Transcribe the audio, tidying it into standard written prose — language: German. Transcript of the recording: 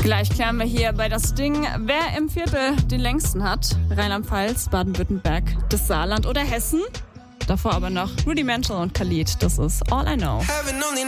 Gleich klären wir hier bei das Ding, wer im Viertel den längsten hat. Rheinland-Pfalz, Baden-Württemberg, das Saarland oder Hessen. Davor aber noch Rudimental und Khalid. Das ist All I Know.